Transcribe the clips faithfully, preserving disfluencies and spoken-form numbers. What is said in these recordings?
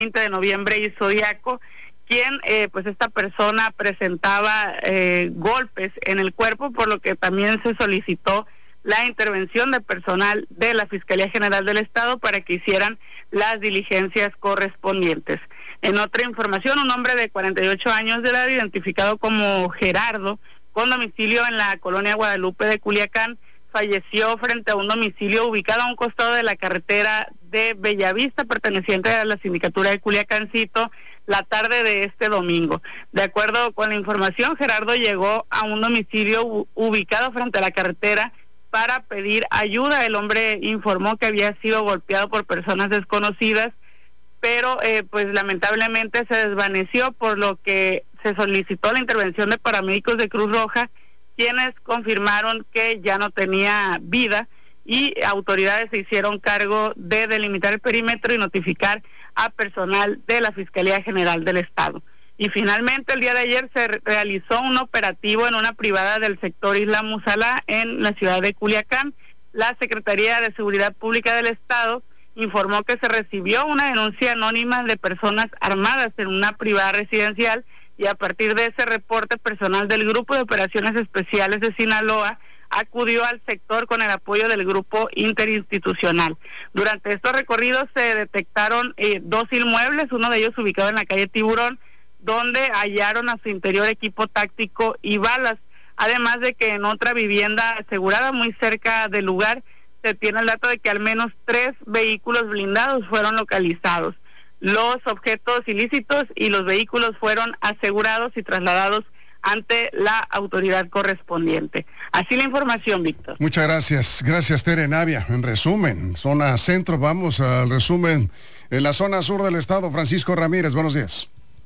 veinte de noviembre y Zodiaco, quien, eh, pues esta persona presentaba eh, golpes en el cuerpo, por lo que también se solicitó la intervención de personal de la Fiscalía General del Estado para que hicieran las diligencias correspondientes. En otra información, un hombre de cuarenta y ocho años de edad, identificado como Gerardo, con domicilio en la colonia Guadalupe de Culiacán, falleció frente a un domicilio ubicado a un costado de la carretera de Bellavista, perteneciente a la sindicatura de Culiacancito, la tarde de este domingo. De acuerdo con la información, Gerardo llegó a un domicilio ubicado frente a la carretera para pedir ayuda. El hombre informó que había sido golpeado por personas desconocidas, pero eh, pues lamentablemente se desvaneció, por lo que se solicitó la intervención de paramédicos de Cruz Roja, quienes confirmaron que ya no tenía vida, y autoridades se hicieron cargo de delimitar el perímetro y notificar a personal de la Fiscalía General del Estado. Y finalmente, el día de ayer se re- realizó un operativo en una privada del sector Isla Musala en la ciudad de Culiacán. La Secretaría de Seguridad Pública del Estado informó que se recibió una denuncia anónima de personas armadas en una privada residencial, y a partir de ese reporte, personal del Grupo de Operaciones Especiales de Sinaloa acudió al sector con el apoyo del grupo interinstitucional. Durante estos recorridos se detectaron eh, dos inmuebles, uno de ellos ubicado en la calle Tiburón, donde hallaron a su interior equipo táctico y balas, además de que en otra vivienda asegurada muy cerca del lugar se tiene el dato de que al menos tres vehículos blindados fueron localizados. Los objetos ilícitos y los vehículos fueron asegurados y trasladados ante la autoridad correspondiente. Así la información, Víctor. Muchas gracias. Gracias, Tere Navia. En resumen, zona centro, vamos al resumen. En la zona sur del estado, Francisco Ramírez, buenos días.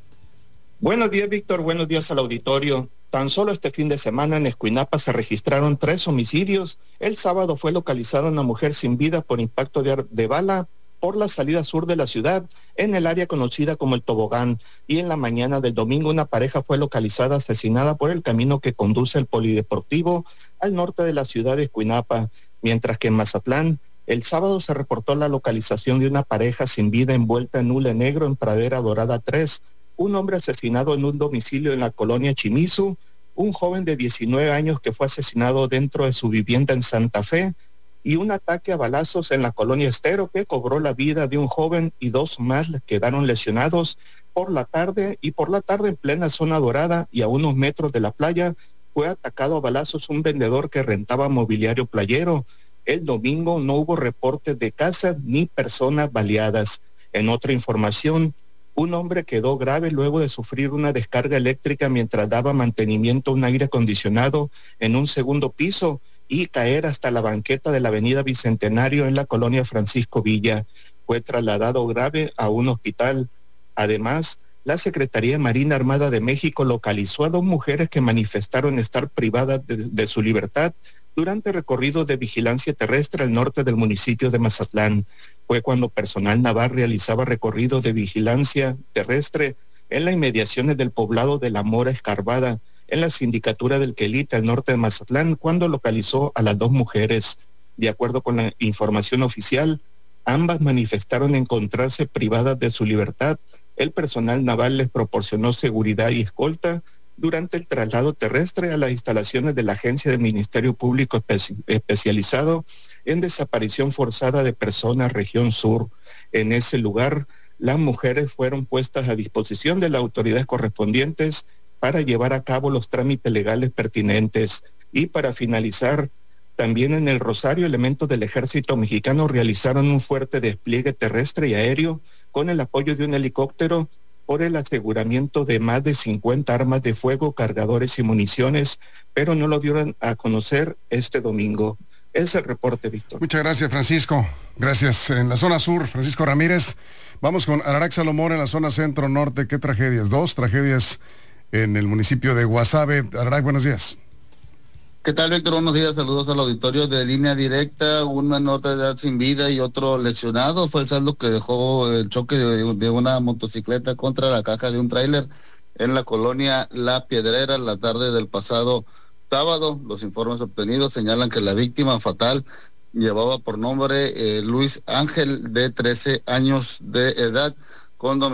Buenos días, Víctor. Buenos días al auditorio. Tan solo este fin de semana en Escuinapa se registraron tres homicidios. El sábado fue localizada una mujer sin vida por impacto de, de bala por la salida sur de la ciudad, en el área conocida como El Tobogán, y en la mañana del domingo una pareja fue localizada asesinada por el camino que conduce al polideportivo al norte de la ciudad de Escuinapa, mientras que en Mazatlán el sábado se reportó la localización de una pareja sin vida envuelta en hule negro en Pradera Dorada tres, un hombre asesinado en un domicilio en la colonia Chimizu, un joven de diecinueve años que fue asesinado dentro de su vivienda en Santa Fe, y un ataque a balazos en la colonia Estero que cobró la vida de un joven y dos más quedaron lesionados. Por la tarde y por la tarde en plena zona dorada y a unos metros de la playa fue atacado a balazos un vendedor que rentaba mobiliario playero. El domingo no hubo reportes de casas ni personas baleadas. En otra información, un hombre quedó grave luego de sufrir una descarga eléctrica mientras daba mantenimiento a un aire acondicionado en un segundo piso y caer hasta la banqueta de la avenida Bicentenario en la colonia Francisco Villa. Fue trasladado grave a un hospital. Además, la Secretaría de Marina Armada de México localizó a dos mujeres que manifestaron estar privadas de, de su libertad durante recorridos de vigilancia terrestre al norte del municipio de Mazatlán. Fue cuando personal naval realizaba recorridos de vigilancia terrestre en las inmediaciones del poblado de La Mora Escarbada, en la sindicatura del Quelite, al norte de Mazatlán, cuando localizó a las dos mujeres. De acuerdo con la información oficial, ambas manifestaron encontrarse privadas de su libertad. El personal naval les proporcionó seguridad y escolta durante el traslado terrestre a las instalaciones de la Agencia del Ministerio Público Espe- especializado en desaparición forzada de personas, región sur. En ese lugar, las mujeres fueron puestas a disposición de las autoridades correspondientes para llevar a cabo los trámites legales pertinentes. Y para finalizar, también en el Rosario, elementos del Ejército Mexicano realizaron un fuerte despliegue terrestre y aéreo con el apoyo de un helicóptero por el aseguramiento de más de cincuenta armas de fuego, cargadores y municiones, pero no lo dieron a conocer este domingo. Es el reporte, Víctor. Muchas gracias, Francisco. Gracias. En la zona sur, Francisco Ramírez. Vamos con Ararak Salomón en la zona centro-norte. ¿Qué tragedias? Dos tragedias en el municipio de Guasave. Ararak, buenos días. ¿Qué tal, Víctor? Buenos días, saludos al auditorio de Línea Directa. Un menor de edad sin vida y otro lesionado fue el saldo que dejó el choque de, de una motocicleta contra la caja de un tráiler en la colonia La Piedrera la tarde del pasado sábado. Los informes obtenidos señalan que la víctima fatal llevaba por nombre eh, Luis Ángel, de trece años de edad. con